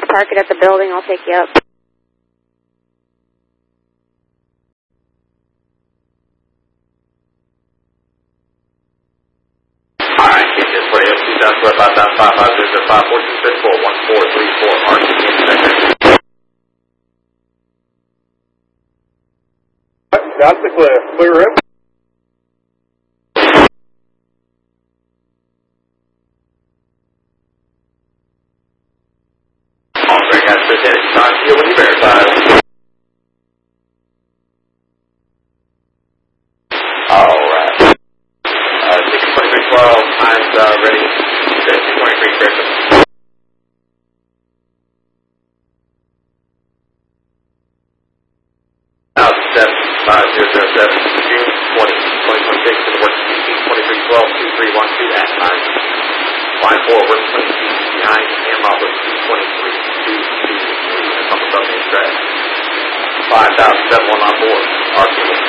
park it at the building. I'll take you up. Alright, get this way up 2000 west outbound 5505 1434 1434 RTN second. That's the clear. Clear rip. Alright, guys, so Dennis, time to you when you verify. Alright. 62312, time's ready. 223, Christian. Seven, 5007, June 20, 2026, to the work CT 2312, 2312 at time. Line 4, work 20 behind, and Robert 223, 223, and pump above the track. 5071 on board, RQ.